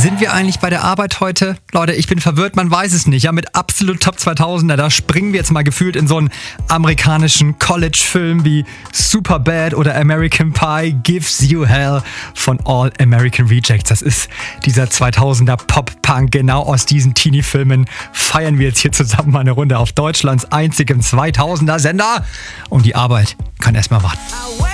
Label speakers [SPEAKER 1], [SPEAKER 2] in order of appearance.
[SPEAKER 1] Sind wir eigentlich bei der Arbeit heute? Leute, ich bin verwirrt, man weiß es nicht. Ja, mit absolut Top 2000er, da springen wir jetzt mal gefühlt in so einen amerikanischen College-Film wie Superbad oder American Pie Gives You Hell von All American Rejects. Das ist dieser 2000er Pop-Punk. Genau aus diesen Teenie-Filmen feiern wir jetzt hier zusammen mal eine Runde auf Deutschlands einzigem 2000er Sender. Und die Arbeit kann erstmal warten.